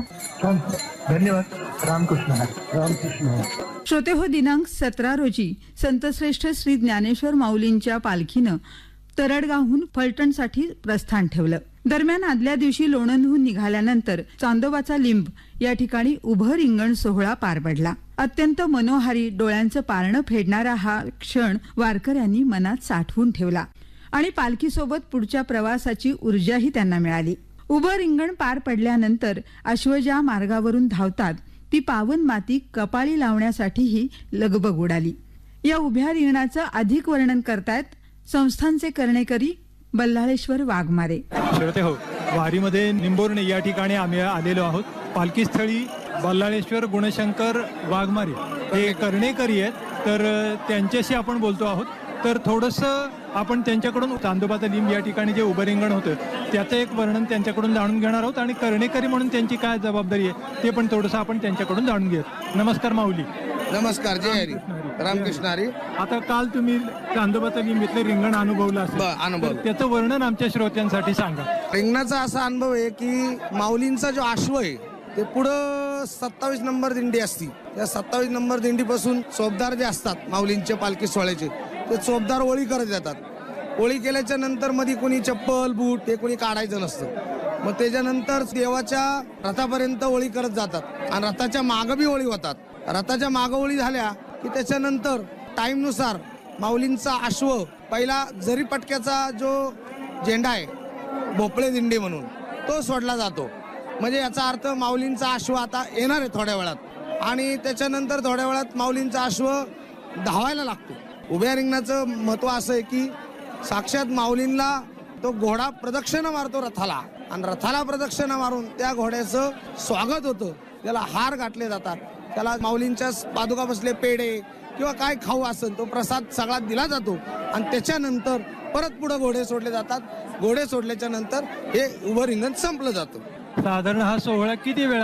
धन्यवाद. रामकृष्ण हरी. रामकृष्ण हरी. श्रोते हो, दिनांक 17 रोजी संतश्रेष्ठ श्री ज्ञानेश्वर माऊलींच्या पालखीनं तरडगावहून फलटणसाठी प्रस्थान ठेवलं. दरम्यान आदल्या दिवशी लोणंदहून निघाल्यानंतर चांदोबाचा लिंब या ठिकाणी उभं रिंगण सोहळा पार पडला. अत्यंत मनोहारी, डोळ्यांचं पारणं फेडणारा हा क्षण वारकऱ्यांनी मनात साठवून ठेवला आणि पालखीसोबत पुढच्या प्रवासाची ऊर्जाही त्यांना मिळाली. उभं रिंगण पार पडल्यानंतर अश्व ज्या मार्गावरून धावतात ती पावन माती कपाळी लावण्यासाठीही लगबग उडाली. या उभ्या रिंगणाचं अधिक वर्णन करतायत संस्थानचे कर्णेकरी बल्लाळेश्वर वाघमारे. श्रोते हो, वारीमध्ये निंबोर्णे या ठिकाणी आम्ही आलेलो आहोत. पालखीस्थळी बल्लाळेश्वर गुणशंकर वाघमारे हे कर्णेकरी आहेत, तर त्यांच्याशी आपण बोलतो आहोत. तर थोडंसं आपण त्यांच्याकडून चांदोबाचा लिंब या ठिकाणी जे उभं रिंगण होतं त्याचं एक वर्णन त्यांच्याकडून जाणून घेणार आहोत आणि कर्णेकरी म्हणून त्यांची काय जबाबदारी आहे ते पण थोडंसं आपण त्यांच्याकडून जाणून घेऊयात. नमस्कार माऊली. नमस्कार. जय हरी. रामकृष्ण हरी. आता काल तुम्ही चांदोबाचा लिंब इथलं रिंगण अनुभवलं असेल, अनुभव, त्याचं वर्णन आमच्या श्रोत्यांसाठी सांगा. रिंगणाचा असा अनुभव आहे की माऊलींचा जो आश्व आहे ते पुढं 27 नंबर दिंडी असती. त्या 27 नंबर दिंडीपासून चोपदार जे असतात माऊलींच्या पालखी सोहळ्याचे ते चोपदार ओळी करत जातात. ओळी केल्याच्या नंतर मध्ये कोणी चप्पल बूट ते कोणी काढायचं नसतं. मग त्याच्यानंतर देवाच्या रथापर्यंत ओळी करत जातात आणि रथाच्या मागं बी ओळी होतात. रथाच्या मागं ओळी झाल्या की त्याच्यानंतर टाईमनुसार माऊलींचा अश्व पहिला जरी पटक्याचा जो झेंडा आहे भोपळे दिंडी म्हणून तो सोडला जातो. म्हणजे याचा अर्थ माऊलींचा अश्व आता येणार आहे थोड्या वेळात आणि त्याच्यानंतर थोड्या वेळात माऊलींचा अश्व धावायला लागतो. उभ्या रिंगणाचं महत्व असं आहे की साक्षात माऊलींना तो घोडा प्रदक्षिणा मारतो रथाला आणि रथाला प्रदक्षिणा मारून त्या घोड्याचं स्वागत होतं. त्याला हार घातले जातात, त्याला माऊलींच्या पादुका बसले पेढे किंवा काय खाऊ असेल तो प्रसाद सगळा दिला जातो आणि त्याच्यानंतर परत पुढे घोडे सोडले जातात. घोडे सोडल्याच्या नंतर हे उभं रिंगण संपलं जातं. साधारण हा सोहळा किती वेळा